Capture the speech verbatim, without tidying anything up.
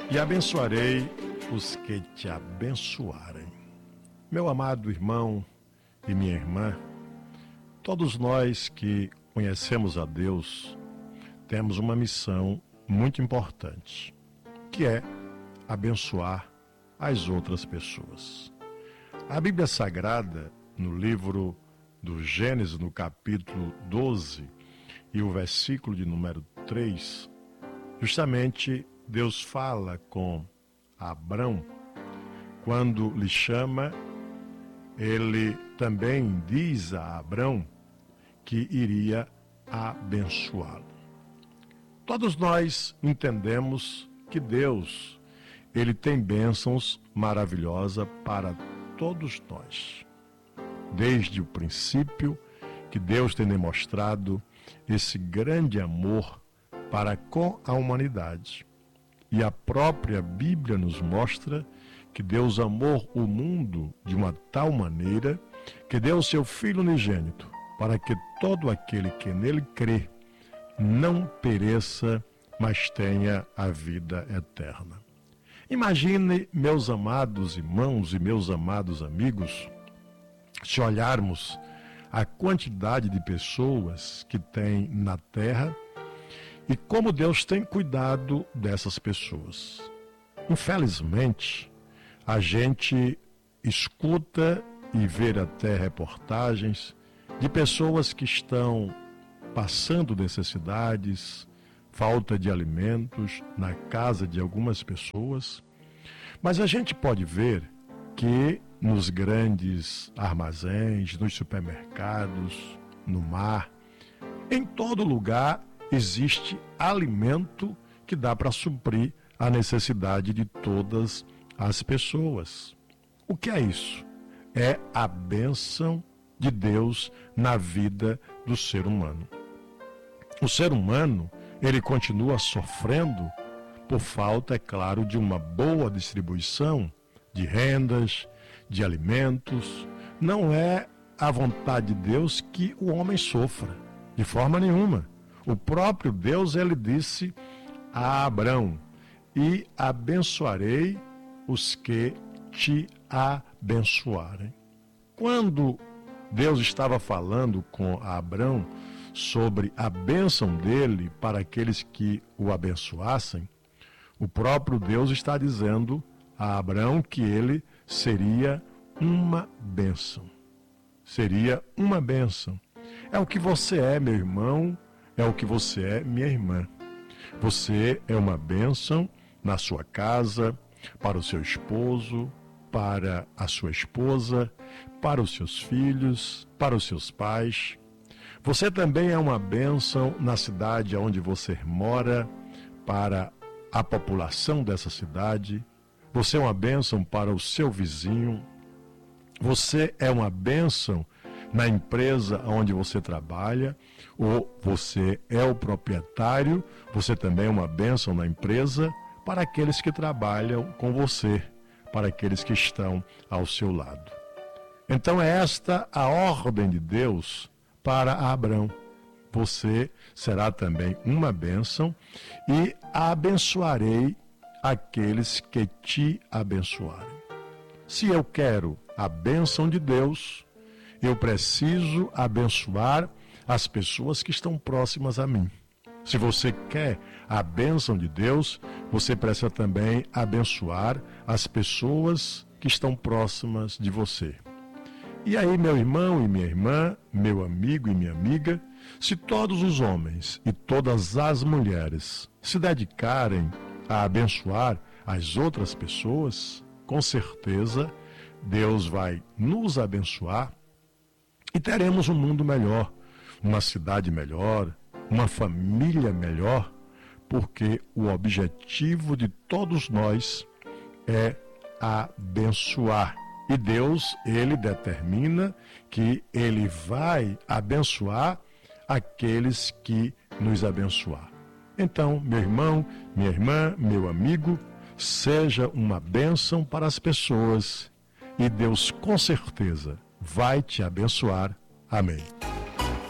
E abençoarei os que te abençoarem. Meu amado irmão e minha irmã, todos nós que conhecemos a Deus temos uma missão muito importante, que é abençoar as outras pessoas. A Bíblia Sagrada, no livro do Gênesis, no capítulo doze, e o versículo de número três, justamente Deus fala com Abrão, quando lhe chama, ele também diz a Abrão que iria abençoá-lo. Todos nós entendemos que Deus, ele tem bênçãos maravilhosas para todos nós. Desde o princípio que Deus tem demonstrado esse grande amor para com a humanidade. E a própria Bíblia nos mostra que Deus amou o mundo de uma tal maneira que deu o seu Filho unigênito, para que todo aquele que nele crê não pereça, mas tenha a vida eterna. Imagine, meus amados irmãos e meus amados amigos, se olharmos a quantidade de pessoas que tem na Terra e como Deus tem cuidado dessas pessoas. Infelizmente, a gente escuta e vê até reportagens de pessoas que estão passando necessidades, falta de alimentos na casa de algumas pessoas. Mas a gente pode ver que nos grandes armazéns, nos supermercados, no mar, em todo lugar existe alimento que dá para suprir a necessidade de todas as pessoas. O que é isso? É a bênção de Deus na vida do ser humano. O ser humano, ele continua sofrendo por falta, é claro, de uma boa distribuição de rendas, de alimentos. Não é a vontade de Deus que o homem sofra, de forma nenhuma. O próprio Deus, ele disse a Abrão: e abençoarei os que te abençoarem. Quando Deus estava falando com Abrão sobre a bênção dele para aqueles que o abençoassem, o próprio Deus está dizendo a Abrão que ele seria uma bênção. Seria uma bênção. É o que você é, meu irmão, é o que você é, minha irmã. Você é uma bênção na sua casa, para o seu esposo, para a sua esposa, para os seus filhos, para os seus pais. Você também é uma bênção na cidade onde você mora, para a população dessa cidade. Você é uma bênção para o seu vizinho. Você é uma bênção na empresa onde você trabalha, ou você é o proprietário, você também é uma bênção na empresa para aqueles que trabalham com você, para aqueles que estão ao seu lado. Então é esta a ordem de Deus para Abrão. Você será também uma bênção e abençoarei aqueles que te abençoarem. Se eu quero a bênção de Deus, eu preciso abençoar as pessoas que estão próximas a mim. Se você quer a bênção de Deus, você precisa também abençoar as pessoas que estão próximas de você. E aí, meu irmão e minha irmã, meu amigo e minha amiga, se todos os homens e todas as mulheres se dedicarem a abençoar as outras pessoas, com certeza Deus vai nos abençoar e teremos um mundo melhor, uma cidade melhor, uma família melhor, porque o objetivo de todos nós é abençoar. E Deus, ele determina que ele vai abençoar aqueles que nos abençoar. Então, meu irmão, minha irmã, meu amigo, seja uma bênção para as pessoas e Deus com certeza vai te abençoar. Amém.